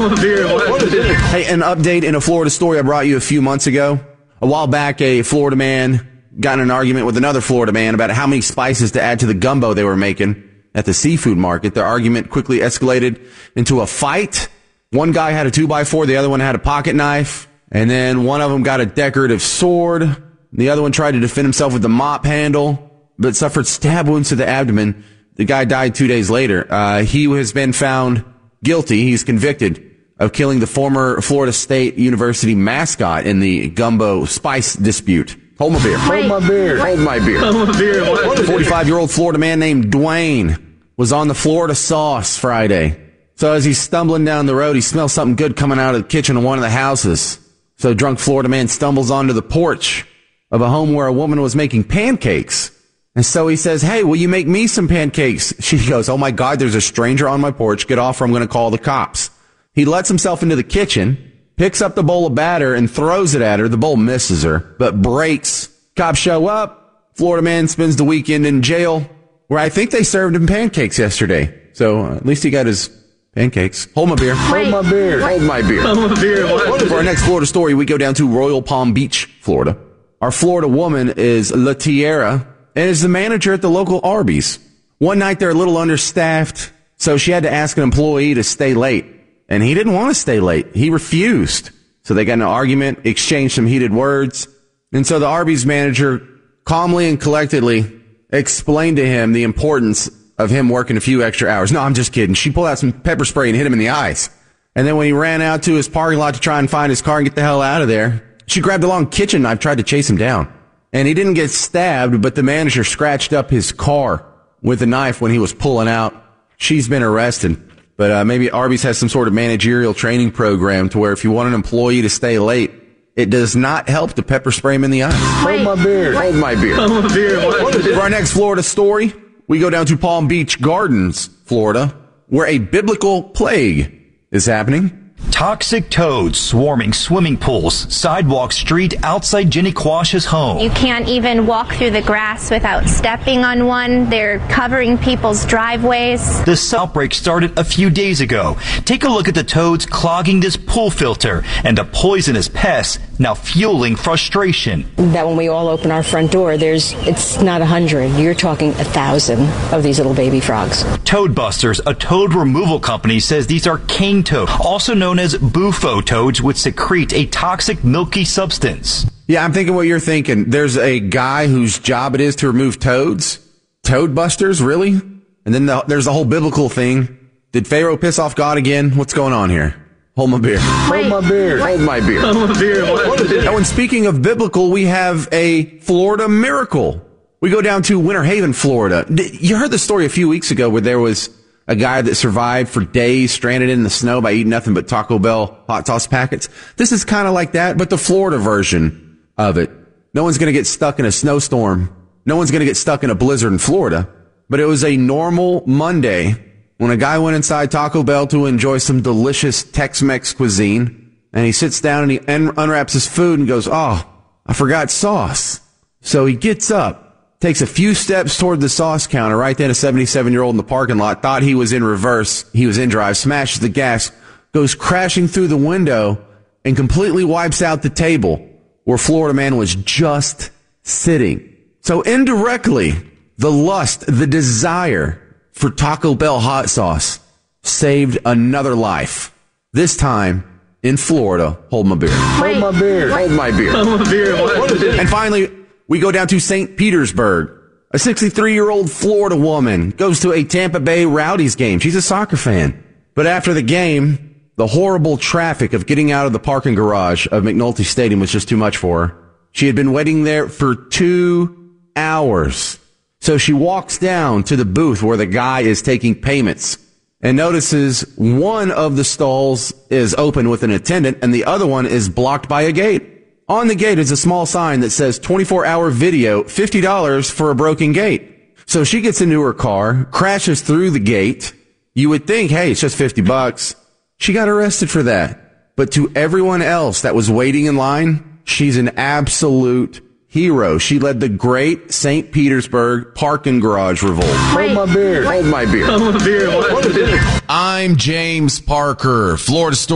Hey, an update in a Florida story I brought you a few months ago. A while back, a Florida man got in an argument with another Florida man about how many spices to add to the gumbo they were making at the seafood market. Their argument quickly escalated into a fight. One guy had a 2x4, the other one had a pocket knife, and then one of them got a decorative sword. The other one tried to defend himself with the mop handle, but suffered stab wounds to the abdomen. The guy died 2 days later. He has been found guilty. He's convicted of killing the former Florida State University mascot in the gumbo spice dispute. Hold my beer. Hold my beer. Hold my beer. Hold my beer. 45-year-old Florida man named Dwayne was on the Florida sauce Friday. So as he's stumbling down the road, he smells something good coming out of the kitchen of one of the houses. So drunk Florida man stumbles onto the porch of a home where a woman was making pancakes. And so he says, "Hey, will you make me some pancakes?" She goes, "Oh my God, there's a stranger on my porch. Get off or I'm going to call the cops." He lets himself into the kitchen, picks up the bowl of batter and throws it at her. The bowl misses her, but breaks. Cops show up. Florida man spends the weekend in jail, where I think they served him pancakes yesterday. So at least he got his pancakes. Hold my beer. Hold my beer. Hold my beer. Hold my beer. For our next Florida story, we go down to Royal Palm Beach, Florida. Our Florida woman is LaTierra and is the manager at the local Arby's. One night they're a little understaffed, so she had to ask an employee to stay late. And he didn't want to stay late. He refused. So they got in an argument, exchanged some heated words. And so the Arby's manager calmly and collectedly explained to him the importance of him working a few extra hours. No, I'm just kidding. She pulled out some pepper spray and hit him in the eyes. And then when he ran out to his parking lot to try and find his car and get the hell out of there, she grabbed a long kitchen knife, tried to chase him down. And he didn't get stabbed, but the manager scratched up his car with a knife when he was pulling out. She's been arrested. But maybe Arby's has some sort of managerial training program to where if you want an employee to stay late, it does not help to pepper spray him in the eyes. Hold my beer. Hold my beer. Hold my beer. For our next Florida story, we go down to Palm Beach Gardens, Florida, where a biblical plague is happening. Toxic toads swarming swimming pools, sidewalk street outside Jenny Quash's home. You can't even walk through the grass without stepping on one. They're covering people's driveways. This outbreak started a few days ago. Take a look at the toads clogging this pool filter and the poisonous pests now fueling frustration. That when we all open our front door, it's not 100. You're talking 1,000 of these little baby frogs. Toadbusters, a toad removal company, says these are cane toad, also known as bufo toads, which secrete a toxic milky substance. Yeah, I'm thinking what you're thinking. There's a guy whose job it is to remove toads. Toadbusters, really? And then there's the whole biblical thing. Did Pharaoh piss off God again? What's going on here? Hold my beer. Hold my beer. Hold my beer. Hold my beer. Now, when speaking of biblical, we have a Florida miracle. We go down to Winter Haven, Florida. You heard the story a few weeks ago where there was a guy that survived for days stranded in the snow by eating nothing but Taco Bell hot sauce packets. This is kind of like that, but the Florida version of it. No one's going to get stuck in a snowstorm. No one's going to get stuck in a blizzard in Florida. But it was a normal Monday when a guy went inside Taco Bell to enjoy some delicious Tex-Mex cuisine. And he sits down and he unwraps his food and goes, "Oh, I forgot sauce." So he gets up, takes a few steps toward the sauce counter. Right then, a 77-year-old in the parking lot thought he was in reverse. He was in drive, smashes the gas, goes crashing through the window, and completely wipes out the table where Florida man was just sitting. So indirectly, the lust, the desire for Taco Bell hot sauce saved another life. This time in Florida. Hold my beer. Hold my beer. Hold my beer. Hold my beer. And finally, we go down to St. Petersburg. A 63-year-old Florida woman goes to a Tampa Bay Rowdies game. She's a soccer fan. But after the game, the horrible traffic of getting out of the parking garage of McNulty Stadium was just too much for her. She had been waiting there for 2 hours. So she walks down to the booth where the guy is taking payments and notices one of the stalls is open with an attendant and the other one is blocked by a gate. On the gate is a small sign that says 24-hour video, $50 for a broken gate. So she gets into her car, crashes through the gate. You would think, hey, it's just $50. She got arrested for that. But to everyone else that was waiting in line, she's an absolute hero. She led the great St. Petersburg parking garage revolt. Hold my beer. Hold my beer. Hold my beer. I'm James Parker, Florida Story.